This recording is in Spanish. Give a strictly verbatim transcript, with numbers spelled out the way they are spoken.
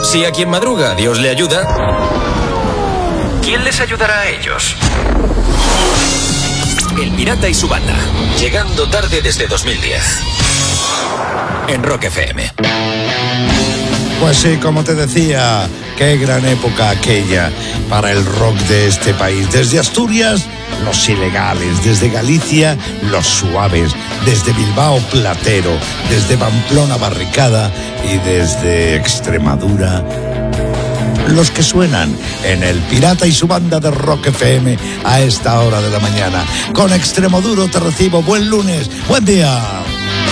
Si a quien madruga Dios le ayuda, ¿quién les ayudará a ellos? El Pirata y su banda, llegando tarde desde dos mil diez, en Rock F M. Pues sí, como te decía, qué gran época aquella para el rock de este país. Desde Asturias, los Ilegales, desde Galicia, los Suaves, desde Bilbao, Platero, desde Pamplona, Barricada, y desde Extremadura, los que suenan en el Pirata y su banda de Rock F M a esta hora de la mañana. Con Extremoduro te recibo. Buen lunes, buen día.